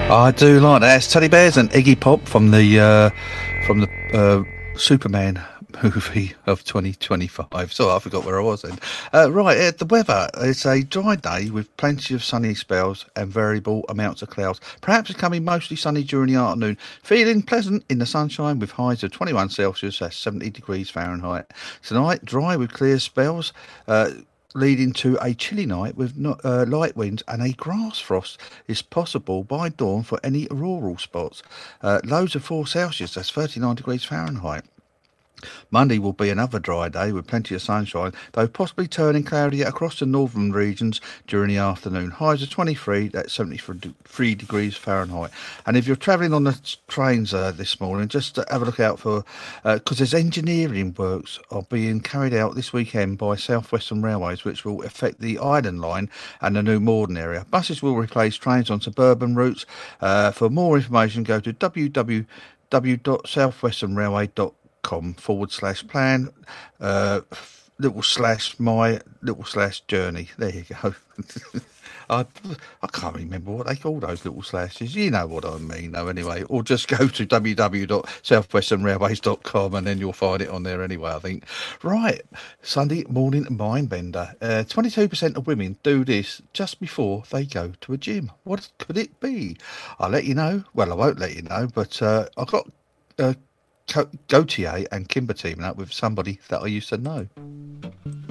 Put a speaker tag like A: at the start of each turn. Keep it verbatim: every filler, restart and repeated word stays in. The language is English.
A: I do like that. It's Teddy Bears and Iggy Pop from the uh, from the uh, Superman movie of twenty twenty-five. Sorry, I forgot where I was then. Uh, right, uh, the weather. It's a dry day with plenty of sunny spells and variable amounts of clouds. Perhaps becoming mostly sunny during the afternoon. Feeling pleasant in the sunshine with highs of twenty-one Celsius, that's seventy degrees Fahrenheit. Tonight, dry with clear spells. Uh, leading to a chilly night with no, uh, light winds, and a grass frost is possible by dawn for any rural spots. Uh, lows of four Celsius, that's thirty-nine degrees Fahrenheit. Monday will be another dry day with plenty of sunshine, though possibly turning cloudy across the northern regions during the afternoon. Highs of twenty-three, that's seventy-three degrees Fahrenheit. And if you're travelling on the trains uh, this morning, just uh, have a look out for, because uh, there's engineering works are being carried out this weekend by South Western Railways, which will affect the Island Line and the New Morden area. Buses will replace trains on suburban routes. Uh, for more information, go to w w w dot south western railway dot com forward slash plan uh little slash my little slash journey. There you go. I I can't remember what they call those little slashes. You know what I mean, though, anyway. Or just go to w w w dot south western railways dot com and then you'll find it on there anyway, I think. Right, Sunday morning mind bender. Uh, twenty-two percent of women do this just before they go to a gym. What could it be? I'll let you know. Well, I won't let you know, but uh, I've got uh, Gautier and Kimber teaming up with somebody that I used to know.